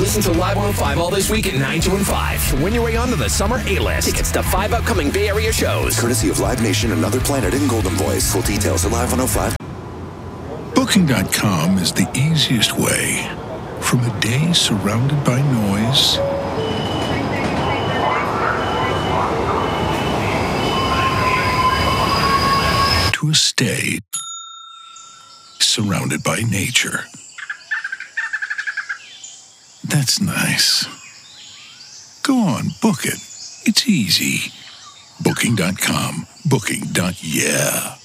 Listen to Live 105 all this week at 9, 2, and 5 to win your way onto the Summer A-List. Tickets to 5 upcoming Bay Area shows. Courtesy of Live Nation, Another Planet, and Golden Voice. Full details at Live 105. Booking.com is the easiest way from a day surrounded by noise to a stay surrounded by nature. That's nice. Go on, book it. It's easy. Booking.com. Booking.yeah.